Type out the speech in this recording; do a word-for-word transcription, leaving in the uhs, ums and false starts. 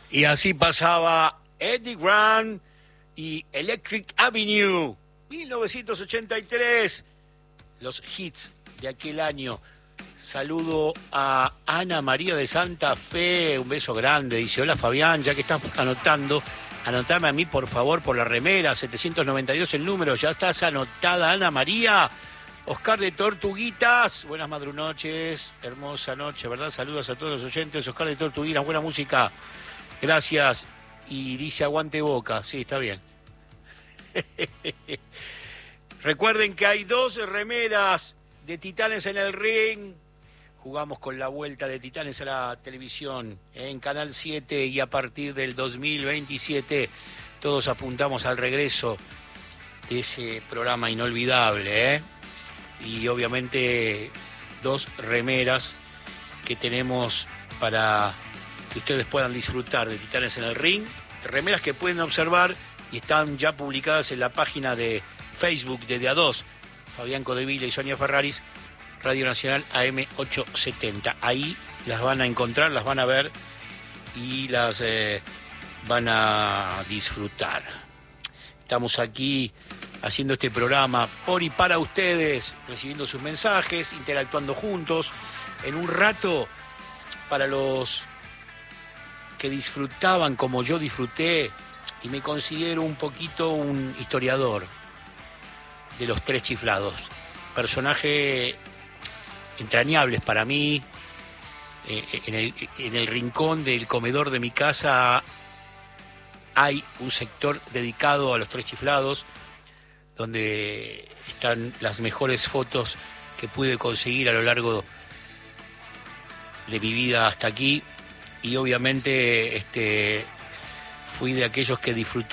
Y así pasaba Eddie Grant y Electric Avenue, mil novecientos ochenta y tres, los hits de aquel año. Saludo a Ana María de Santa Fe, un beso grande. Dice, hola Fabián, ya que estás anotando, anotame a mí por favor por la remera, setecientos noventa y dos el número, ya estás anotada Ana María. Oscar de Tortuguitas, buenas madrunoches, hermosa noche, ¿verdad? Saludos a todos los oyentes. Oscar de Tortuguitas, buena música, gracias. Y dice aguante Boca, sí, está bien. Recuerden que hay dos remeras de Titanes en el Ring. Jugamos con la vuelta de Titanes a la televisión en Canal siete y a partir del dos mil veintisiete todos apuntamos al regreso de ese programa inolvidable, ¿eh? Y obviamente dos remeras que tenemos para que ustedes puedan disfrutar de Titanes en el Ring, remeras que pueden observar y están ya publicadas en la página de Facebook de D A dos, Fabián Codevila y Sonia Ferraris, Radio Nacional A M ochocientos setenta. Ahí las van a encontrar, las van a ver y las eh, van a disfrutar. Estamos aquí haciendo este programa por y para ustedes, recibiendo sus mensajes, interactuando juntos. En un rato, para los que disfrutaban como yo disfruté, y me considero un poquito un historiador de los Tres Chiflados, personaje entrañables para mí. Eh, en el, en el rincón del comedor de mi casa hay un sector dedicado a los Tres Chiflados, donde están las mejores fotos que pude conseguir a lo largo de mi vida hasta aquí. Y obviamente este, fui de aquellos que disfrutó